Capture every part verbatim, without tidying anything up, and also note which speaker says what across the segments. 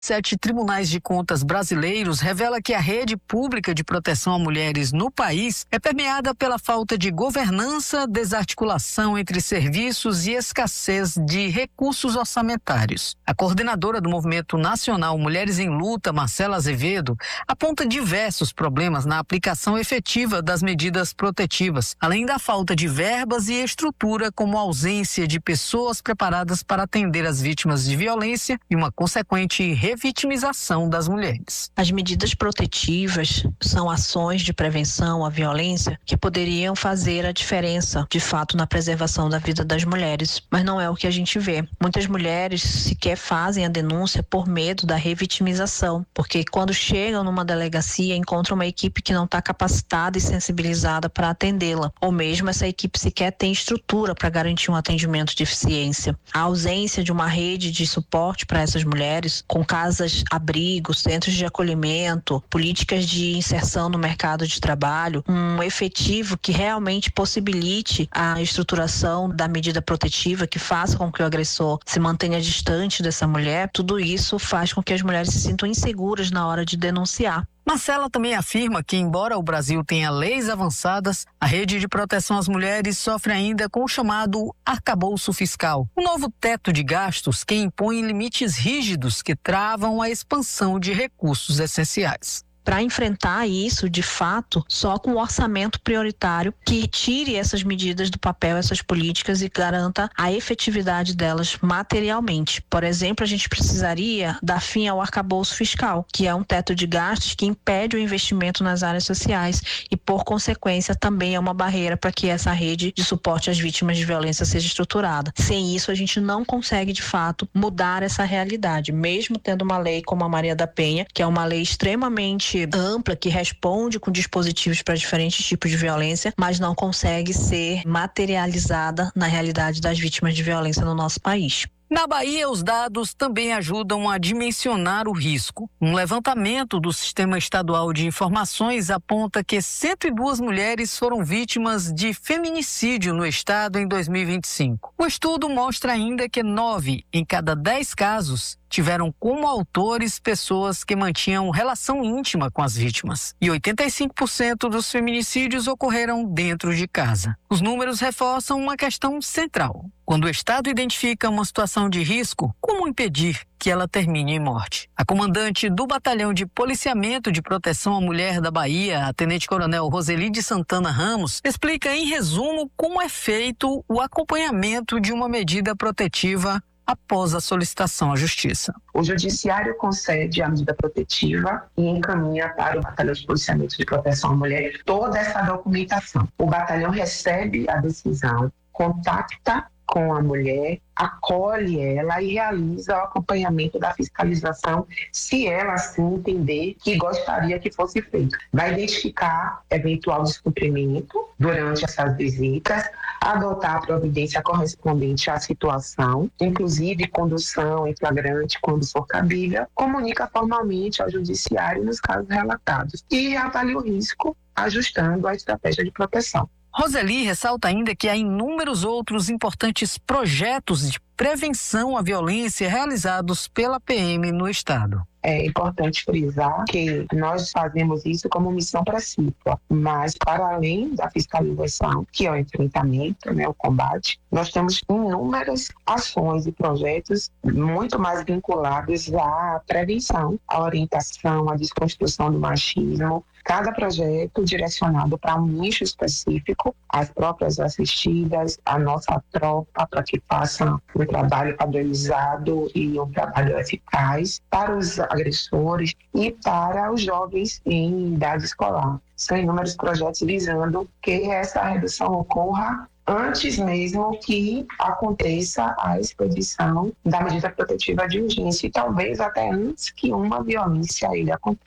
Speaker 1: Sete tribunais de contas brasileiros revela que a rede pública de proteção a mulheres no país é permeada pela falta de governança, desarticulação entre serviços e escassez de recursos orçamentários. A coordenadora do Movimento Nacional Mulheres em Luta, Marcela Azevedo, aponta diversos problemas na aplicação efetiva das medidas protetivas, além da falta de verbas e estrutura, como a ausência de pessoas preparadas para atender as vítimas de violência e uma consequente revitimização das mulheres.
Speaker 2: As medidas protetivas são ações de prevenção à violência que poderiam fazer a diferença, de fato, na preservação da vida das mulheres, mas não é o que a gente vê. Muitas mulheres sequer fazem a denúncia por medo da revitimização, porque quando chegam numa delegacia encontram uma equipe que não está capacitada e sensibilizada para atendê-la, ou mesmo essa equipe sequer tem estrutura para garantir um atendimento de eficiência. A ausência de uma rede de suporte para essas mulheres, com casas, abrigos, centros de acolhimento, políticas de inserção no mercado de trabalho, um efetivo que realmente possibilite a estruturação da medida protetiva, que faça com que o agressor se mantenha distante dessa mulher, tudo isso faz com que as mulheres se sintam inseguras na hora de denunciar.
Speaker 1: Marcela também afirma que, embora o Brasil tenha leis avançadas, a rede de proteção às mulheres sofre ainda com o chamado arcabouço fiscal, um novo teto de gastos que impõe limites rígidos que travam a expansão de recursos essenciais.
Speaker 2: Para enfrentar isso, de fato, só com um orçamento prioritário que tire essas medidas do papel, essas políticas, e garanta a efetividade delas materialmente. Por exemplo, a gente precisaria dar fim ao arcabouço fiscal, que é um teto de gastos que impede o investimento nas áreas sociais e, por consequência, também é uma barreira para que essa rede de suporte às vítimas de violência seja estruturada. Sem isso, a gente não consegue, de fato, mudar essa realidade, mesmo tendo uma lei como a Maria da Penha, que é uma lei extremamente ampla, que responde com dispositivos para diferentes tipos de violência, mas não consegue ser materializada na realidade das vítimas de violência no nosso país.
Speaker 1: Na Bahia, os dados também ajudam a dimensionar o risco. Um levantamento do Sistema Estadual de Informações aponta que cento e duas mulheres foram vítimas de feminicídio no estado em dois mil e vinte e cinco. O estudo mostra ainda que nove em cada dez casos tiveram como autores pessoas que mantinham relação íntima com as vítimas. E oitenta e cinco por cento dos feminicídios ocorreram dentro de casa. Os números reforçam uma questão central. Quando o Estado identifica uma situação de risco, como impedir que ela termine em morte? A comandante do Batalhão de Policiamento de Proteção à Mulher da Bahia, a tenente-coronel Roseli de Santana Ramos, explica em resumo como é feito o acompanhamento de uma medida protetiva após a solicitação à Justiça.
Speaker 3: O Judiciário concede a medida protetiva e encaminha para o Batalhão de Policiamento de Proteção à Mulher toda essa documentação. O batalhão recebe a decisão, contacta com a mulher, acolhe ela e realiza o acompanhamento da fiscalização, se ela assim entender que gostaria que fosse feito. Vai identificar eventual descumprimento durante essas visitas, adotar a providência correspondente à situação, inclusive condução em flagrante quando for cabível, comunica formalmente ao judiciário nos casos relatados e avalia o risco, ajustando a estratégia de proteção.
Speaker 1: Roseli ressalta ainda que há inúmeros outros importantes projetos de prevenção à violência realizados pela P M no estado.
Speaker 3: É importante frisar que nós fazemos isso como missão precípua, mas para além da fiscalização, que é o enfrentamento, né, o combate, nós temos inúmeras ações e projetos muito mais vinculados à prevenção, à orientação, à desconstrução do machismo, cada projeto direcionado para um nicho específico, as próprias assistidas, a nossa tropa, para que façam um trabalho padronizado e um trabalho eficaz para os agressores e para os jovens em idade escolar. São inúmeros projetos visando que essa redução ocorra antes mesmo que aconteça a expedição da medida protetiva de urgência e talvez até antes que uma violência ele aconteça.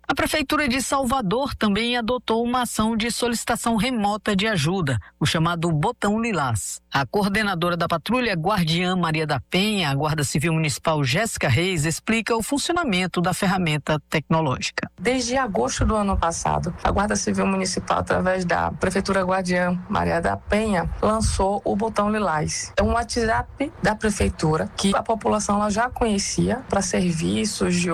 Speaker 1: A Prefeitura de Salvador também adotou uma ação de solicitação remota de ajuda, o chamado Botão Lilás. A coordenadora da patrulha Guardiã Maria da Penha, a Guarda Civil Municipal Jéssica Reis, explica o funcionamento da ferramenta tecnológica.
Speaker 4: Desde agosto do ano passado, a Guarda Civil Municipal, através da Prefeitura Guardiã Maria da Penha, lançou o Botão Lilás. É um WhatsApp da Prefeitura que a população ela já conhecia para serviços de